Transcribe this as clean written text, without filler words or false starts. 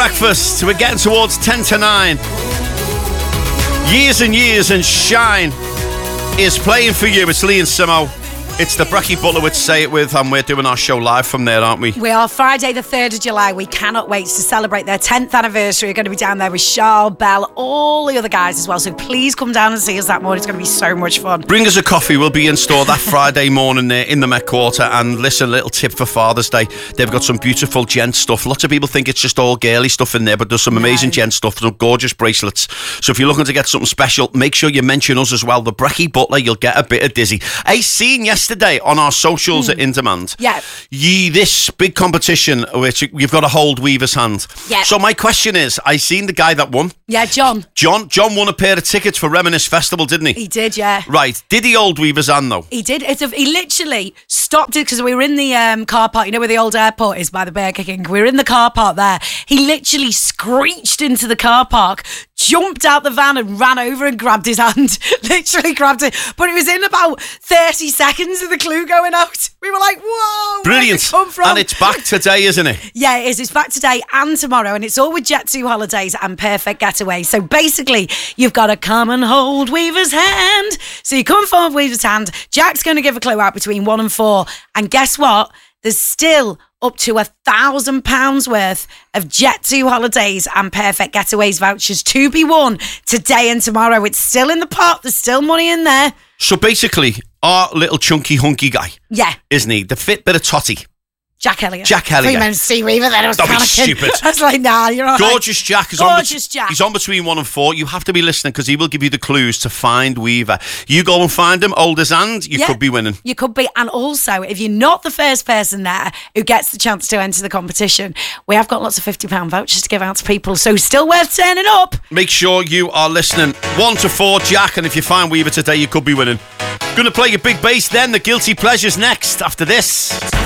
Breakfast, we're getting towards 10 to 9. Years and Years and Shine is playing for you. It's Lee and Simo. It's the Breckie Butler with Say It With, and we're doing our show live from there, aren't we? We are. Friday the 3rd of July. We cannot wait to celebrate their 10th anniversary. We're going to be down there with Charles, Bell, all the other guys as well. So please come down and see us that morning. It's going to be so much fun. Bring us a coffee. We'll be in store that Friday morning there in the Met Quarter. And listen, a little tip for Father's Day. They've got some beautiful gent stuff. Lots of people think it's just all girly stuff in there, but there's some amazing gent stuff, some gorgeous bracelets. So if you're looking to get something special, make sure you mention us as well. The Breckie Butler, you'll get a bit of dizzy. I seen yesterday on our socials at In Demand. Yeah. This big competition, which you've got to hold Weaver's hand. Yeah. So my question is, I seen the guy that won. Yeah, John. John won a pair of tickets for Reminisce Festival, didn't he? He did, yeah. Right. Did he hold Weaver's hand, though? He did. He literally stopped it because we were in the car park, you know where the old airport is by the Burger King? We were in the car park there. He literally screeched into the car park, jumped out the van and ran over and grabbed his hand. Literally grabbed it. But it was in about 30 seconds of the clue going out. We were like, whoa, brilliant. Where'd it come from? And it's back today, isn't it? Yeah, it is. It's back today and tomorrow. And it's all with Jet2 Holidays and Perfect Getaway. So basically, you've got to come and hold Weaver's hand. So you come forward Weaver's hand. Jack's going to give a clue out between 1 and 4. And guess what? There's still up to £1,000 worth of Jet2 Holidays and Perfect Getaways vouchers to be won today and tomorrow. It's still in the pot. There's still money in there. So basically, our little chunky hunky guy, isn't he? The fit bit of totty. Jack Elliott. Three men Steve Weaver, then I was Don't be panicking. stupid. I was like, nah, you're all Gorgeous right. Jack is Jack. He's on between 1 and 4. You have to be listening because he will give you the clues to find Weaver. You go and find him, hold his hand, you could be winning. You could be. And also, if you're not the first person there who gets the chance to enter the competition, we have got lots of £50 vouchers to give out to people, so still worth turning up. Make sure you are listening. 1 to 4, Jack, and if you find Weaver today, you could be winning. Going to play your big bass then. The Guilty Pleasures next after this.